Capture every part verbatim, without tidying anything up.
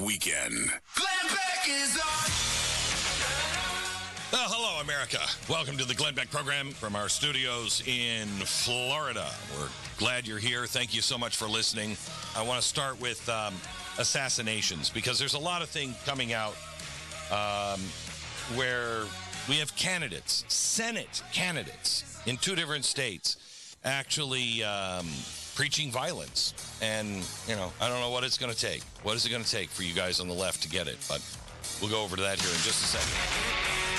Weekend. Glenn Beck is on. Well, hello, America. Welcome to the Glenn Beck program from our studios in Florida. We're glad you're here. Thank you so much for listening. I want to start with um, assassinations because there's a lot of things coming out um, where we have candidates, Senate candidates in two different states actually um, preaching violence. And, you know, I don't know what it's going to take. What is it going to take for you guys on the left to get it? But we'll go over to that here in just a second.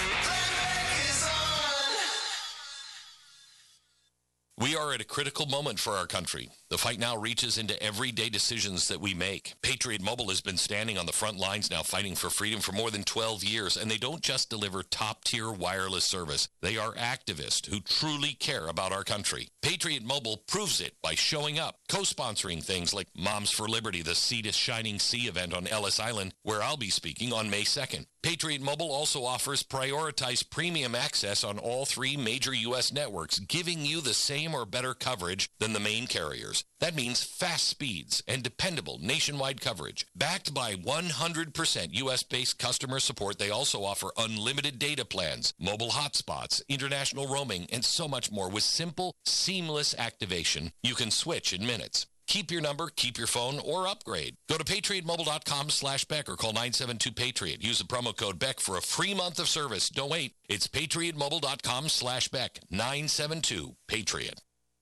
We are at a critical moment for our country. The fight now reaches into everyday decisions that we make. Patriot Mobile has been standing on the front lines now fighting for freedom for more than twelve years, and they don't just deliver top-tier wireless service. They are activists who truly care about our country. Patriot Mobile proves it by showing up, co-sponsoring things like Moms for Liberty, the Sea to Shining Sea event on Ellis Island, where I'll be speaking on May second. Patriot Mobile also offers prioritized premium access on all three major U S networks, giving you the same or better coverage than the main carriers. That means fast speeds and dependable nationwide coverage. Backed by one hundred percent U S-based customer support, they also offer unlimited data plans, mobile hotspots, international roaming, and so much more. With simple, seamless activation, you can switch in minutes. Keep your number, keep your phone, or upgrade. Go to patriotmobile.com slash Beck or call nine seven two Patriot. Use the promo code Beck for a free month of service. Don't wait. It's patriotmobile.com slash Beck. nine seven two Patriot.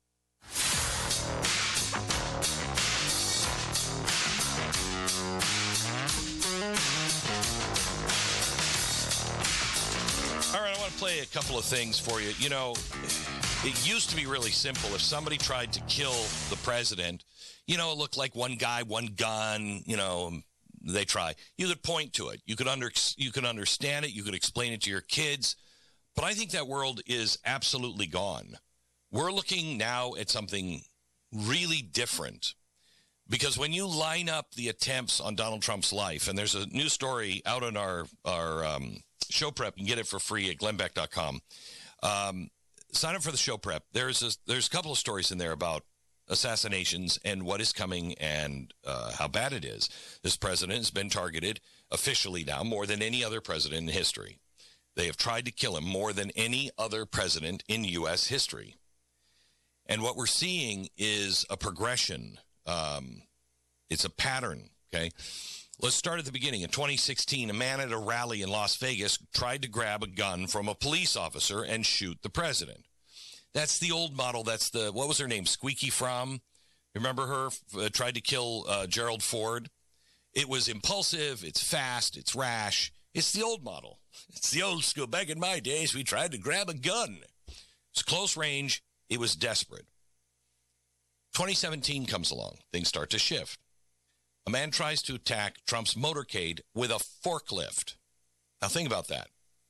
All right, I want to play a couple of things for you. You know, it used to be really simple. If somebody tried to kill the president, you know, it looked like one guy, one gun, you know, they try. You could point to it. You could under, you could understand it. You could explain it to your kids. But I think that world is absolutely gone. We're looking now at something really different. Because when you line up the attempts on Donald Trump's life, and there's a new story out on our, our um, show prep, you can get it for free at glenn beck dot com. Um, sign up for the show prep. There's a, there's a couple of stories in there about assassinations and what is coming and uh, how bad it is. This president has been targeted officially now more than any other president in history. They have tried to kill him more than any other president in U S history. And what we're seeing is a progression. Um, it's a pattern, okay? Let's start at the beginning. In twenty sixteen, a man at a rally in Las Vegas tried to grab a gun from a police officer and shoot the president. That's the old model. That's the, what was her name? Squeaky Fromm. Remember her? Uh, tried to kill uh, Gerald Ford. It was impulsive. It's fast. It's rash. It's the old model. It's the old school. Back in my days, we tried to grab a gun. It's close range. It was desperate. twenty seventeen comes along. Things start to shift. A man tries to attack Trump's motorcade with a forklift. Now think about that.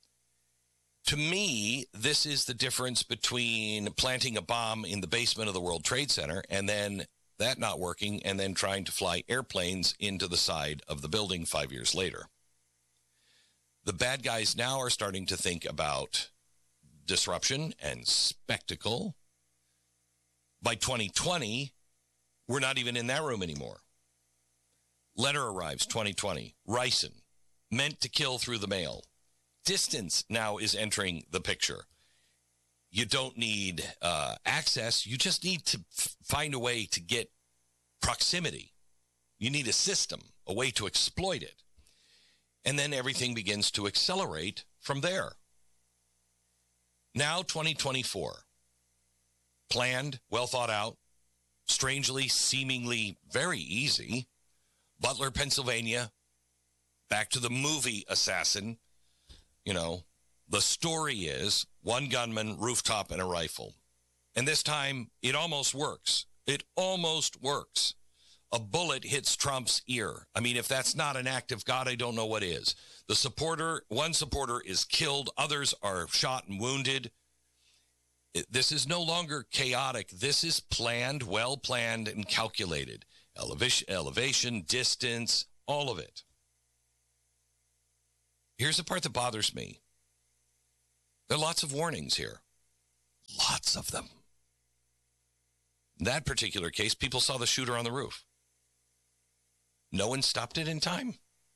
To me, this is the difference between planting a bomb in the basement of the World Trade Center and then that not working and then trying to fly airplanes into the side of the building five years later. The bad guys now are starting to think about disruption and spectacle. By twenty twenty, we're not even in that room anymore. Letter arrives twenty twenty. Ricin, meant to kill through the mail. Distance now is entering the picture. You don't need uh, access. You just need to f- find a way to get proximity. You need a system, a way to exploit it. And then everything begins to accelerate from there. Now twenty twenty-four. Planned, well thought out, strangely, seemingly very easy. Butler, Pennsylvania, back to the movie Assassin. You know, the story is one gunman, rooftop, and a rifle. And this time, it almost works. It almost works. A bullet hits Trump's ear. I mean, if that's not an act of God, I don't know what is. The supporter, one supporter is killed. Others are shot and wounded. This is no longer chaotic. This is planned, well-planned, and calculated. Elevation, elevation, distance, all of it. Here's the part that bothers me. There are lots of warnings here. Lots of them. In that particular case, people saw the shooter on the roof. No one stopped it in time.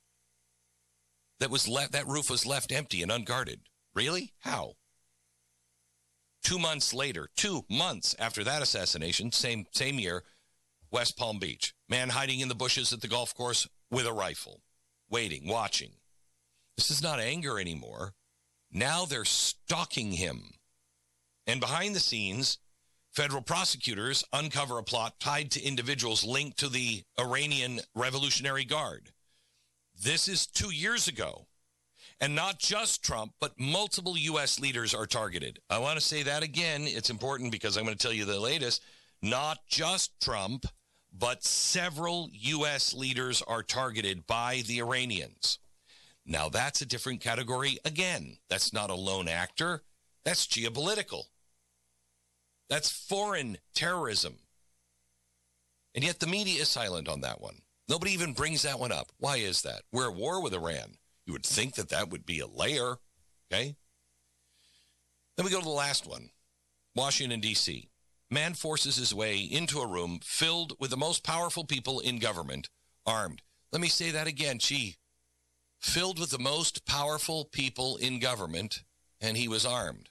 that was left, that roof was left empty and unguarded. Really? How? Two months later, two months after that assassination, same same year, West Palm Beach. Man hiding in the bushes at the golf course with a rifle, waiting, watching. This is not anger anymore. Now they're stalking him. And behind the scenes, federal prosecutors uncover a plot tied to individuals linked to the Iranian Revolutionary Guard. This is two years ago. And not just Trump, but multiple U S leaders are targeted. I want to say that again. It's important because I'm going to tell you the latest. Not just Trump, but several U S leaders are targeted by the Iranians. Now, that's a different category again. That's not a lone actor. That's geopolitical. That's foreign terrorism. And yet the media is silent on that one. Nobody even brings that one up. Why is that? We're at war with Iran. You would think that that would be a layer, okay? Then we go to the last one, Washington, D C Man forces his way into a room filled with the most powerful people in government, armed. Let me say that again, gee. Filled with the most powerful people in government, and he was armed.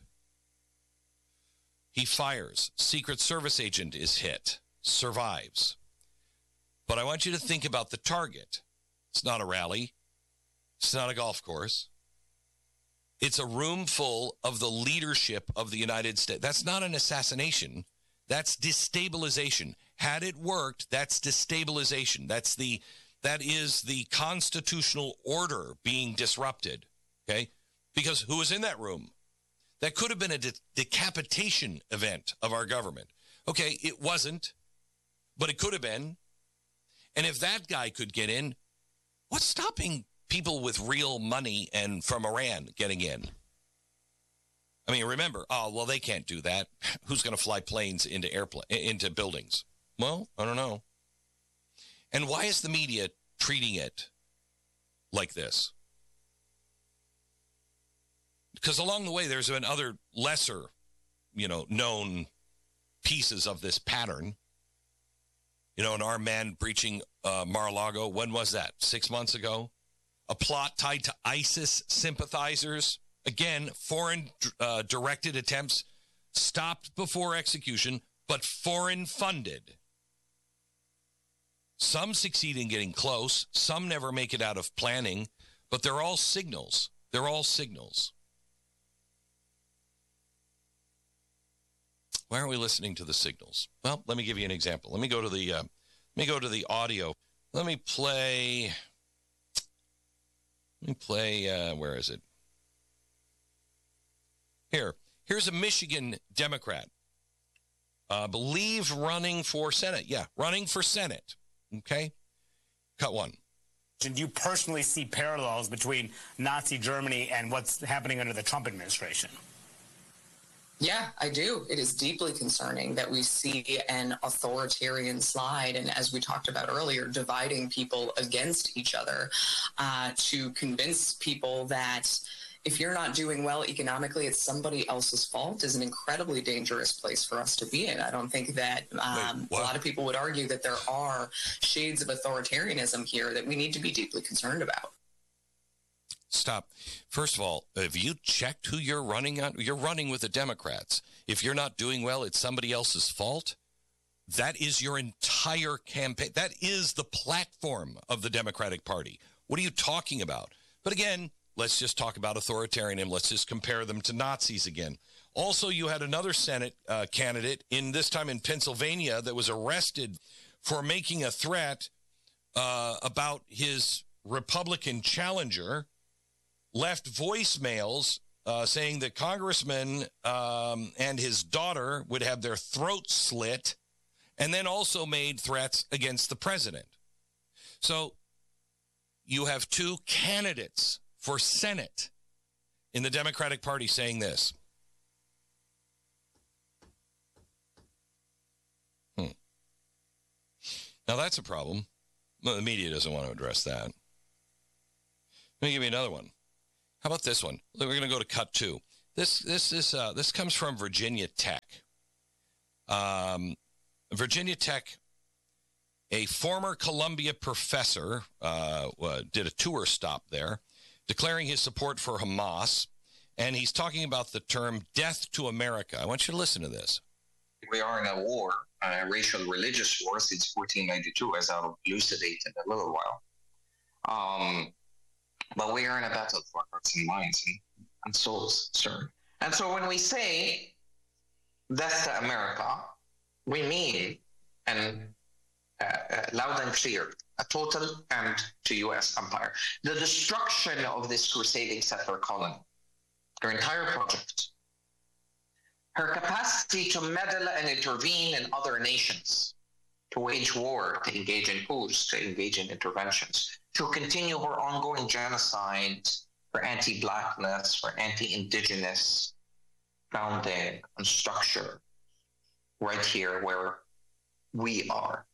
He fires. Secret Service agent is hit, survives. But I want you to think about the target. It's not a rally. It's not a golf course. It's a room full of the leadership of the United States. That's not an assassination. That's destabilization. Had it worked, that's destabilization. That's the, that is the constitutional order being disrupted, okay? Because who was in that room? That could have been a de- decapitation event of our government. Okay, it wasn't, but it could have been. And if that guy could get in, what's stopping people with real money and from Iran getting in? I mean, remember, oh, well, they can't do that. Who's going to fly planes into airplane into buildings? Well, I don't know. And why is the media treating it like this? Because along the way, there's been other lesser, you know, known pieces of this pattern. You know, an armed man breaching uh, Mar-a-Lago. When was that? Six months ago? A plot tied to ISIS sympathizers. Again, foreign uh, directed attempts stopped before execution, but foreign funded. Some succeed in getting close. Some never make it out of planning, but they're all signals. They're all signals. Why aren't we listening to the signals? Well, let me give you an example. Let me go to the uh, let me go to the audio. Let me play. Let me play. Uh, where is it? Here. Here's a Michigan Democrat. I uh, believe running for Senate. Yeah, running for Senate. Okay. Cut one. Do you personally see parallels between Nazi Germany and what's happening under the Trump administration? Yeah, I do. It is deeply concerning that we see an authoritarian slide, and as we talked about earlier, dividing people against each other uh, to convince people that if you're not doing well economically, it's somebody else's fault is an incredibly dangerous place for us to be in. I don't think that um, Wait, a lot of people would argue that there are shades of authoritarianism here that we need to be deeply concerned about. Stop. First of all, have you checked who you're running on? You're running with the Democrats. If you're not doing well, it's somebody else's fault. That is your entire campaign. That is the platform of the Democratic Party. What are you talking about? But again, let's just talk about authoritarianism. Let's just compare them to Nazis again. Also, you had another Senate uh, candidate, in this time in Pennsylvania, that was arrested for making a threat uh, about his Republican challenger, left voicemails uh, saying that Congressman um, and his daughter would have their throats slit, and then also made threats against the president. So you have two candidates for Senate in the Democratic Party saying this. Hmm. Now that's a problem. Well, the media doesn't want to address that. Let me give you another one. How about this one? We're going to go to cut two. This this is uh, this comes from Virginia Tech. Um, Virginia Tech, a former Columbia professor, uh, uh, did a tour stop there, declaring his support for Hamas, and he's talking about the term death to America. I want you to listen to this. We are in a war, a racial religious war since fourteen ninety-two, as I'll elucidate in a little while. Um, but we are in a battle for hearts and minds and, and souls, sir. And so when we say death to America, we mean, and uh, uh, loud and clear, a total end to U S empire. The destruction of this crusading settler colony, her entire project, her capacity to meddle and intervene in other nations, to wage war, to engage in coups, to engage in interventions, to continue her ongoing genocide, her anti-blackness, her anti-indigenous founding and structure right here where we are.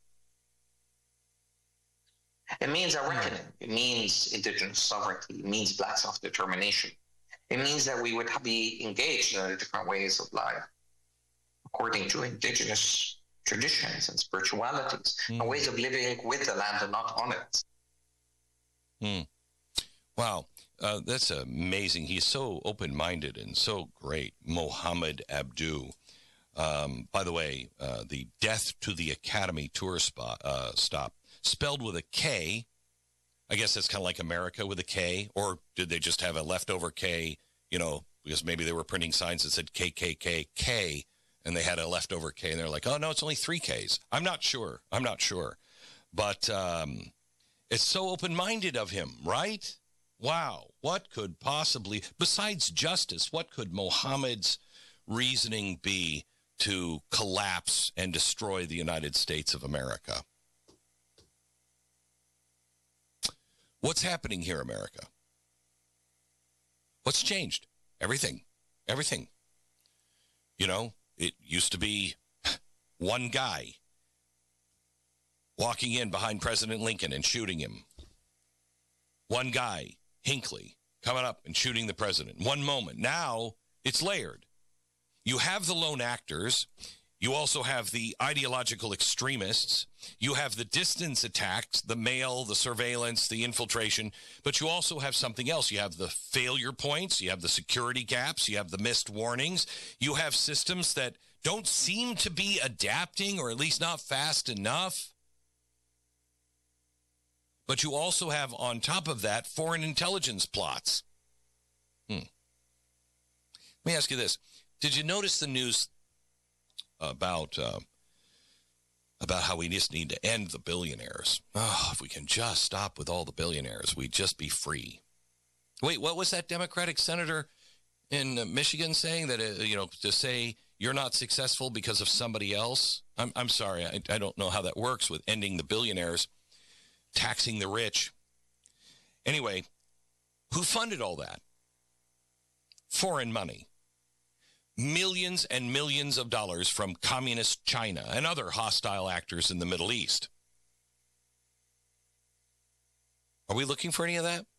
It means a reckoning. It means indigenous sovereignty. It means black self-determination. It means that we would be engaged in different ways of life according to indigenous traditions and spiritualities, mm. and ways of living with the land and not on it. Mm. Wow. Uh, that's amazing. He's so open-minded and so great. Mohammed Abdu. Um, by the way, uh, the Death to the Academy tour spot, uh, stop, spelled with a K. I guess that's kind of like America with a K. Or did they just have a leftover K, you know, because maybe they were printing signs that said K K K K, and they had a leftover K, and they're like, oh, no, it's only three Ks. I'm not sure. I'm not sure. But um, it's so open-minded of him, right? Wow. What could possibly, besides justice, what could Mohammed's reasoning be to collapse and destroy the United States of America? What's happening here, America? What's changed? Everything. Everything. You know, it used to be one guy walking in behind President Lincoln and shooting him. One guy, Hinckley, coming up and shooting the president. One moment. Now it's layered. You have the lone actors. You also have the ideological extremists. You have the distance attacks, the mail, the surveillance, the infiltration. But you also have something else. You have the failure points. You have the security gaps. You have the missed warnings. You have systems that don't seem to be adapting, or at least not fast enough. But you also have, on top of that, foreign intelligence plots. Hmm. Let me ask you this. Did you notice the news about uh, about how we just need to end the billionaires? Oh, if we can just stop with all the billionaires, we'd just be free. Wait, what was that Democratic senator in Michigan saying? That, uh, you know, to say you're not successful because of somebody else? I'm, I'm sorry, I, I don't know how that works with ending the billionaires, taxing the rich. Anyway, who funded all that? Foreign money. Millions and millions of dollars from communist China and other hostile actors in the Middle East. Are we looking for any of that?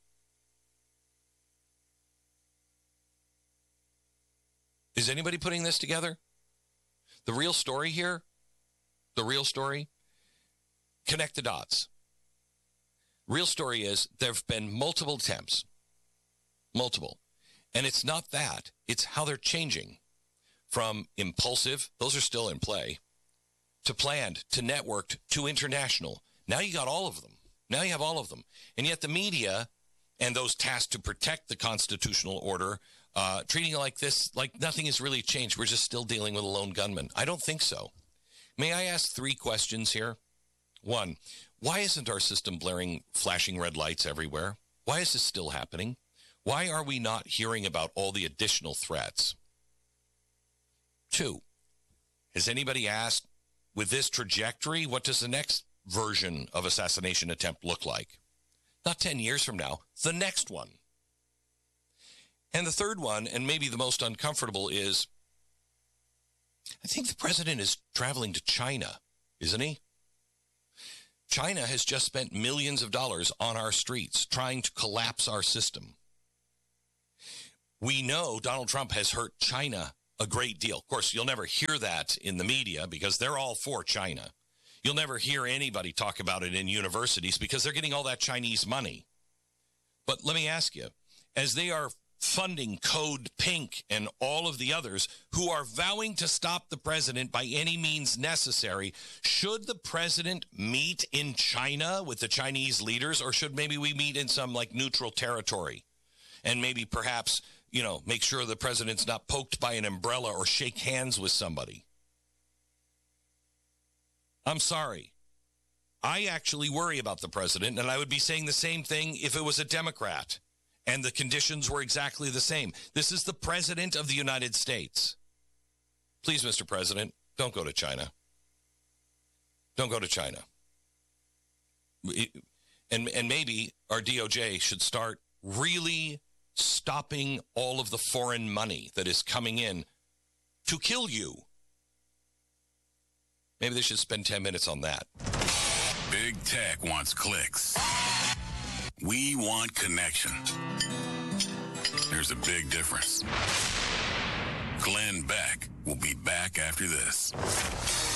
Is anybody putting this together? The real story here, the real story, connect the dots. Real story is there have been multiple attempts, multiple. And it's not that, it's how they're changing. From impulsive, those are still in play, to planned, to networked, to international. Now you got all of them. Now you have all of them. And yet the media and those tasked to protect the constitutional order, uh, treating it like this, like nothing has really changed. We're just still dealing with a lone gunman. I don't think so. May I ask three questions here? One, why isn't our system blaring flashing red lights everywhere? Why is this still happening? Why are we not hearing about all the additional threats? Two, has anybody asked, with this trajectory, what does the next version of assassination attempt look like? Not ten years from now, the next one. And the third one, and maybe the most uncomfortable, is I think the president is traveling to China, isn't he? China has just spent millions of dollars on our streets trying to collapse our system. We know Donald Trump has hurt China a great deal. Of course, you'll never hear that in the media because they're all for China. You'll never hear anybody talk about it in universities because they're getting all that Chinese money. But let me ask you, as they are funding Code Pink and all of the others who are vowing to stop the president by any means necessary, should the president meet in China with the Chinese leaders, or should maybe we meet in some like neutral territory and maybe perhaps, you know, make sure the president's not poked by an umbrella or shake hands with somebody? I'm sorry. I actually worry about the president, and I would be saying the same thing if it was a Democrat and the conditions were exactly the same. This is the president of the United States. Please, Mister President, don't go to China. Don't go to China. And, and maybe our D O J should start really stopping all of the foreign money that is coming in to kill you. Maybe they should spend ten minutes on that. Big Tech wants clicks. We want connection. There's a big difference. Glenn Beck will be back after this.